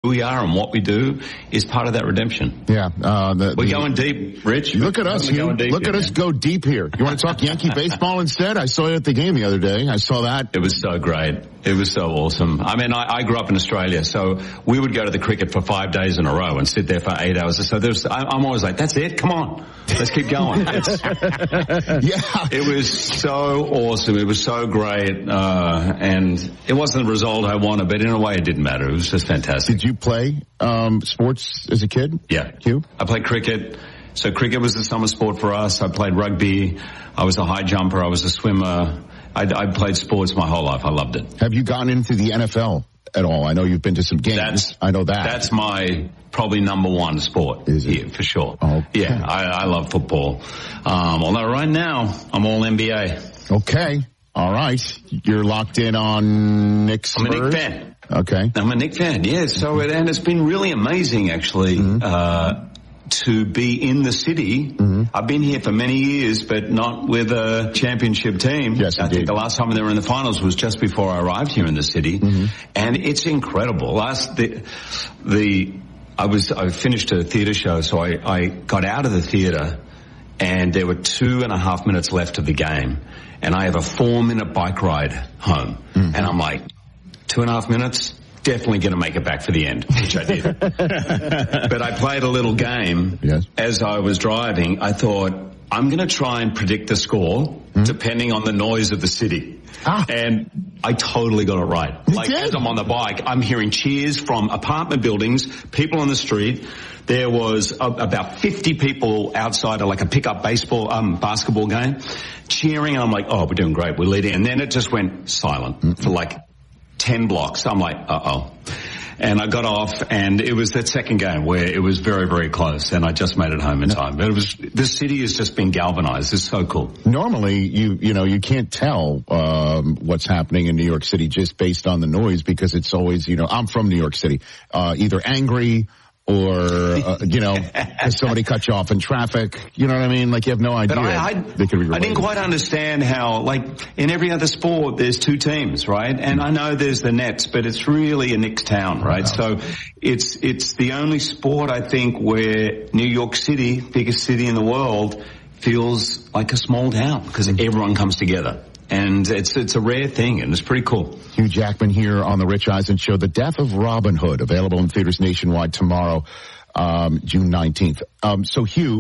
who we are and what we do is part of that redemption. Yeah. We're going deep, Rich. Look at us, Hugh. Look at us go deep here. You want to talk Yankee baseball instead? I saw you at the game the other day. I saw that. It was so great. It was so awesome. I mean, I grew up in Australia, so we would go to the cricket for 5 days in a row and sit there for 8 hours. So I'm always like, that's it? Come on. Let's keep going. It was so awesome. It was so great. And it wasn't the result I wanted, but in a way it didn't matter. It was just fantastic. Did you play sports as a kid? Yeah. Hugh? I played cricket. So cricket was the summer sport for us. I played rugby. I was a high jumper. I was a swimmer. I played sports my whole life. I loved it. Have you gotten into the NFL at all? I know you've been to some games. I know that. That's my probably number one sport here, for sure. Oh, okay. Yeah, I love football. Although right now, I'm all NBA. Okay. All right. You're locked in on Knicks. I'm a Knicks fan. Okay. I'm a Knicks fan, yeah. So, and it's been really amazing, actually, to be in the city. I've been here for many years, but not with a championship team. Yes, I think the last time they were in the finals was just before I arrived here in the city. And it's incredible. I finished a theatre show, so I got out of the theatre and there were 2.5 minutes left of the game. And I have a 4-minute bike ride home. And I'm like, 2.5 minutes? Definitely going to make it back for the end, which I did. But I played a little game. As I was driving. I thought, I'm going to try and predict the score depending on the noise of the city. And I totally got it right. As I'm on the bike, I'm hearing cheers from apartment buildings, people on the street. There was about 50 people outside of like a pickup basketball game cheering. And I'm like, oh, we're doing great. We're leading. And then it just went silent for like 10 blocks. I'm like, uh-oh. And I got off, and it was that second game where it was very, very close, and I just made it home in time. But the city has just been galvanized. It's so cool. Normally, you can't tell what's happening in New York City just based on the noise, because it's always, I'm from New York City, either angry or, has somebody cut you off in traffic? You know what I mean? Like, you have no idea. But I didn't quite understand how, like, in every other sport, there's two teams, right? And I know there's the Nets, but it's really a Knicks town, right? So it's the only sport, I think, where New York City, biggest city in the world, feels like a small town because everyone comes together. And it's a rare thing, and it's pretty cool. Hugh Jackman here on The Rich Eisen Show. The Death of Robin Hood, available in theaters nationwide tomorrow, June 19th. So, Hugh,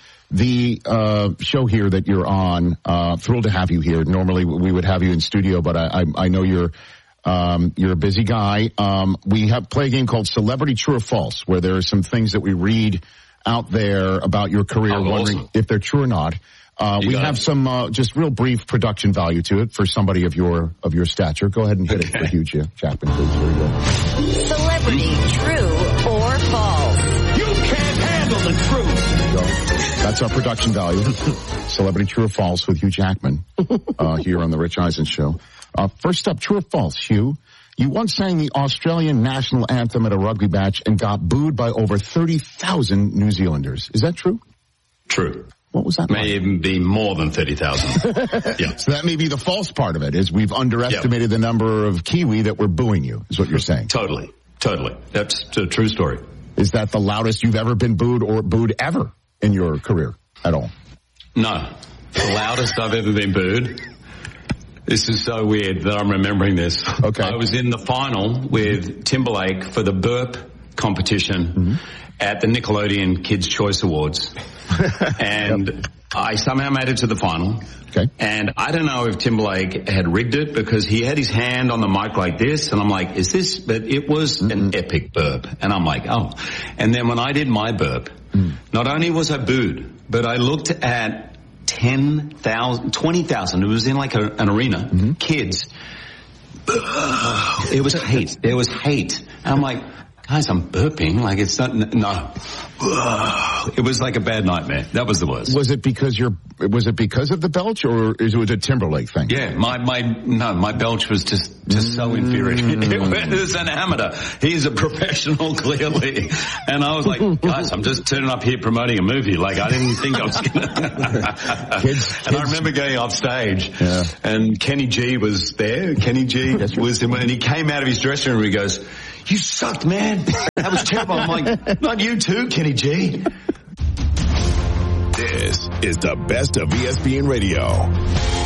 the show here that you're on, thrilled to have you here. Normally we would have you in studio, but I know you're a busy guy. We play a game called Celebrity True or False, where there are some things that we read out there about your career, wondering if they're true or not. We have some just real brief production value to it for somebody of your stature. Go ahead and hit it for Hugh Jackman, please. Here we go. Celebrity True or False? You can't handle the truth. There you go. That's our production value. Celebrity True or False with Hugh Jackman here on The Rich Eisen Show. First up, true or false, Hugh? You once sang the Australian national anthem at a rugby match and got booed by over 30,000 New Zealanders. Is that true? True. What was that? May even be more than 30,000. Yeah. So that may be the false part of it, is we've underestimated the number of Kiwi that were booing you, is what you're saying. Totally. That's a true story. Is that the loudest you've ever been booed or booed ever in your career at all? No. The loudest I've ever been booed. This is so weird that I'm remembering this. Okay. I was in the final with Timberlake for the burp competition at the Nickelodeon Kids' Choice Awards. And I somehow made it to the final. Okay. And I don't know if Timberlake had rigged it, because he had his hand on the mic like this, and I'm like, is this? But it was an epic burp. And I'm like, oh. And then when I did my burp, not only was I booed, but I looked at 10,000, 20,000. It was in like an arena. Kids. It was hate. There was hate. And I'm like, guys, I'm burping. Like, it's not, no. It was like a bad nightmare. That was the worst. Was it because of the belch, or was it a Timberlake thing? Yeah, my belch was just so infuriating. It was an amateur. He's a professional, clearly. And I was like, guys, I'm just turning up here promoting a movie. Like, I didn't think I was gonna. Kids. I remember going off stage, and Kenny G was there. Kenny G was, and he came out of his dressing room and he goes, you sucked, man. That was terrible. I'm like, not you too, Kenny G. This is the best of ESPN Radio.